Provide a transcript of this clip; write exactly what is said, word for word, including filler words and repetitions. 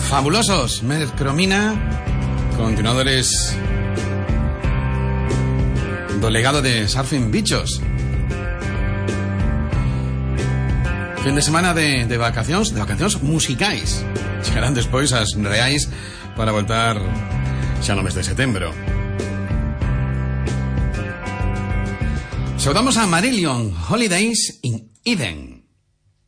Fabulosos, Mercromina, continuadores do legado de Surfing Bichos. Fin de semana de, de vacacións, de vacacións musicais. Chegarán despois as reais para voltar xa no mes de setembro. Saudamos a Marillion, Holidays in Eden.